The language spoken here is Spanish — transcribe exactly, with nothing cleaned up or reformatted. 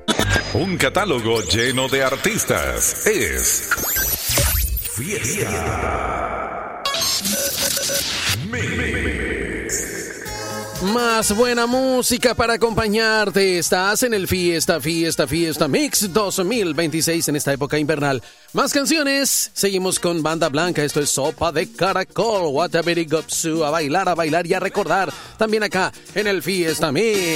Un catálogo lleno de artistas. Es Fiesta Mix. Más buena música para acompañarte. Estás en el Fiesta, Fiesta, Fiesta Mix dos mil veintiséis en esta época invernal. Más canciones. Seguimos con Banda Blanca. Esto es Sopa de Caracol. What a Very Gopsu. A bailar, a bailar y a recordar. También acá en el Fiesta Mix.